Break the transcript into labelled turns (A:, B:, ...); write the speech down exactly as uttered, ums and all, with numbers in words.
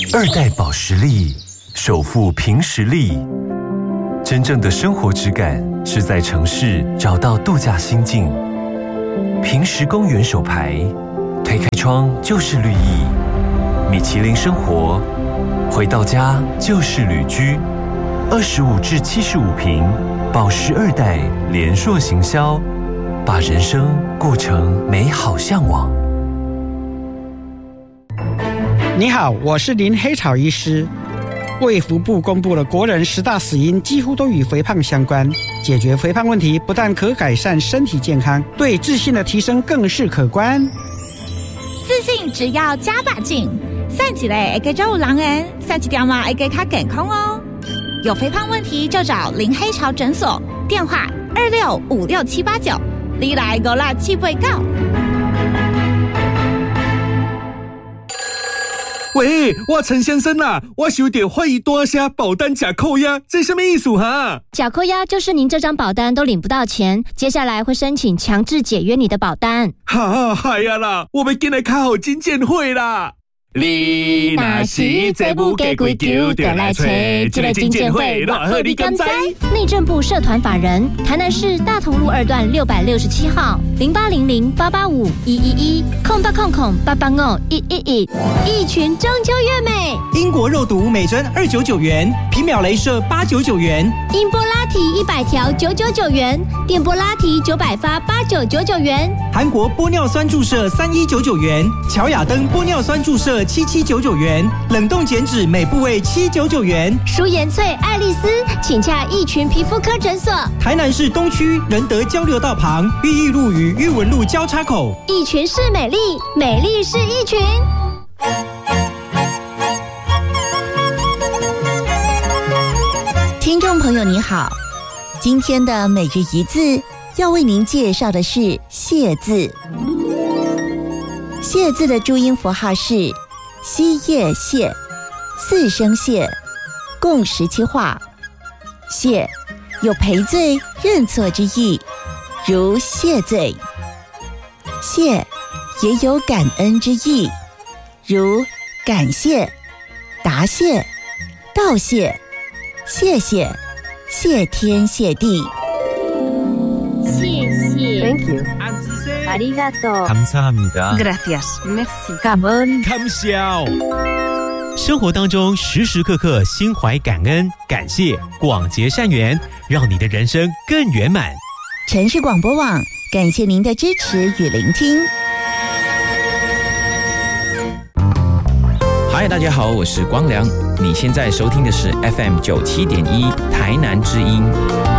A: 二代保时力，首富凭实力。真正的生活质感是在城市找到度假心境。平实公园手牌，推开窗就是绿意。米其林生活，回到家就是旅居。二十五至七十五平，保时二代联硕行销，把人生过成美好向往。
B: 你好，我是林黑草医师。卫福部公布了国人十大死因几乎都与肥胖相关，解决肥胖问题不但可改善身体健康，对自信的提升更是可观。
C: 自信只要加把劲，散起来会给周五狼人，散起条嘛会给他健康哦。有肥胖问题就找林黑潮诊所，电话二六五六七八九，你来五六七八九。
D: 喂，我陈先生啊，我想要欢迎多下保单假扣押，这什么意思哈？
E: 假扣押就是您这张保单都领不到钱，接下来会申请强制解约你的保单。
D: 哈，嗨呀啦，我们今日开好金鉴会啦。你若是这不给规矩，就来找这个金鉴会，偌好你敢知？
E: 内政部社团法人，台南市大同路二段六百六十七号，零八零零八八五一一一，空八空空八八五一一一，一群中秋月美。
F: 英国肉毒每针二九九元，皮秒雷射八九九元，
E: 音波拉提一百条九九九元，电波拉提九百发八九九九元，
F: 韩国玻尿酸注射三一九九元，乔雅登玻尿酸注射七七九九元，冷冻减脂每部位七九九元。
E: 舒颜萃、爱丽丝，请洽一群皮肤科诊所。
F: 台南市东区仁德交流道旁，裕义路与裕文路交叉口。
E: 一群是美丽，美丽是一群。
G: 听众朋友你好，今天的每日一字要为您介绍的是谢字。谢字的注音符号是西叶谢，四声谢，共十七画。谢有赔罪、认错之意，如谢罪；谢也有感恩之意，如感谢、答谢、道谢、谢谢、谢天谢地。
H: 谢谢
I: Thank you
H: ありがとう
I: 감사합니다
H: Gracias Merci cảm ơn
I: 감사합니다生活当中时时刻刻心怀感恩、感谢、广结善缘，让你的人生更圆满。
G: 城市广播网感谢您的支持与聆听。
J: 嗨，大家好，我是光良，你现在收听的是 F M 九七点一台南之音。